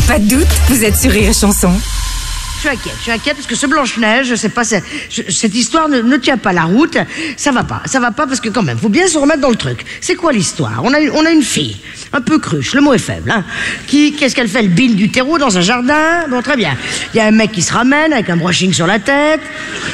Pas de doute, vous êtes sur Rire et Chanson. Je suis inquiète parce que ce Blanche-Neige, je sais pas, cette histoire ne tient pas la route. Ça va pas parce que quand même, faut bien se remettre dans le truc. C'est quoi l'histoire? On a une fille, un peu cruche, le mot est faible, hein. Qu'est-ce qu'elle fait? Elle bine du terreau dans un jardin? Bon, très bien. Il y a un mec qui se ramène avec un brushing sur la tête.